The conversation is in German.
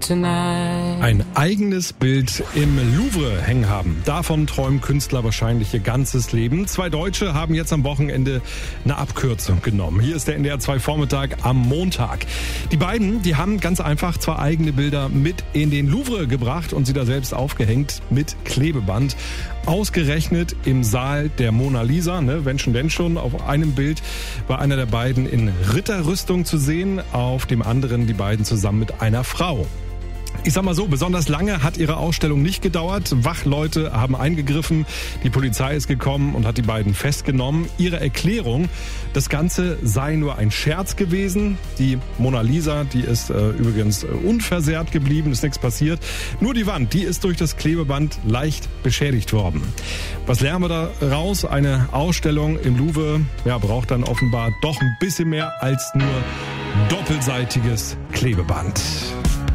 tonight. Ein eigenes Bild im Louvre hängen haben. Davon träumen Künstler wahrscheinlich ihr ganzes Leben. 2 Deutsche haben jetzt am Wochenende eine Abkürzung genommen. Hier ist der NDR 2 Vormittag am Montag. Die beiden, die haben ganz einfach 2 eigene Bilder mit in den Louvre gebracht und sie da selbst aufgehängt mit Klebeband. Ausgerechnet im Saal der Mona Lisa, wenn schon, auf einem Bild war einer der beiden in Ritterrüstung zu sehen, auf dem anderen die beiden zusammen mit einer Frau. Ich sag mal so, besonders lange hat ihre Ausstellung nicht gedauert. Wachleute haben eingegriffen, die Polizei ist gekommen und hat die beiden festgenommen. Ihre Erklärung, das Ganze sei nur ein Scherz gewesen. Die Mona Lisa, die ist übrigens unversehrt geblieben, ist nichts passiert. Nur die Wand, die ist durch das Klebeband leicht beschädigt worden. Was lernen wir da raus? Eine Ausstellung im Louvre braucht dann offenbar doch ein bisschen mehr als nur doppelseitiges Klebeband.